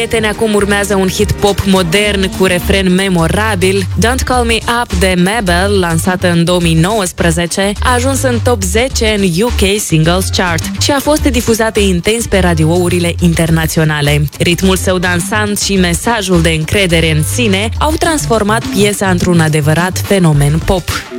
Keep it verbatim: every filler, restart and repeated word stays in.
Prieteni, acum urmează un hit pop modern cu refren memorabil. Don't Call Me Up de Mabel, lansată în două mii nouăsprezece, a ajuns în top zece în U K Singles Chart și a fost difuzată intens pe radiourile internaționale. Ritmul său dansant și mesajul de încredere în sine au transformat piesa într-un adevărat fenomen pop.